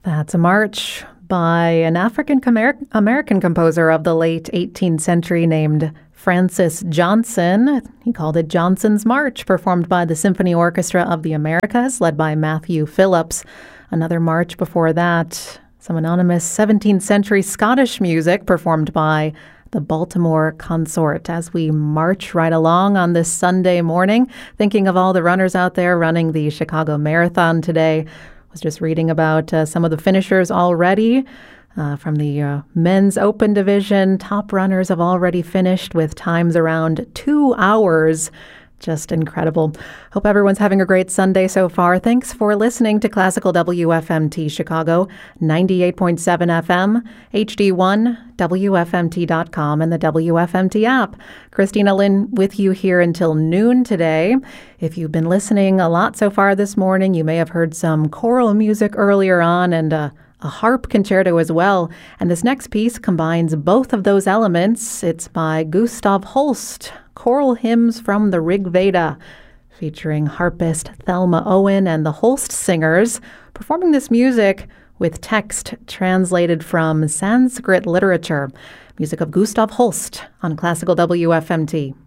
That's a march by an African-American composer of the late 18th century named Francis Johnson. He called it Johnson's March, performed by the Symphony Orchestra of the Americas, led by Matthew Phillips. Another march before that, some anonymous 17th century Scottish music performed by the Baltimore Consort. As we march right along on this Sunday morning, thinking of all the runners out there running the Chicago Marathon today. Was just reading about some of the finishers already from the men's open division. Top runners have already finished with times around 2 hours. Just incredible. Hope everyone's having a great Sunday so far. Thanks for listening to Classical WFMT Chicago, 98.7 FM, HD1, WFMT.com, and the WFMT app. Christina Lynn with you here until noon today. If you've been listening a lot so far this morning, you may have heard some choral music earlier on and a harp concerto as well. And this next piece combines both of those elements. It's by Gustav Holst, Choral Hymns from the Rig Veda, featuring harpist Thelma Owen and the Holst Singers, performing this music with text translated from Sanskrit literature. Music of Gustav Holst on Classical WFMT.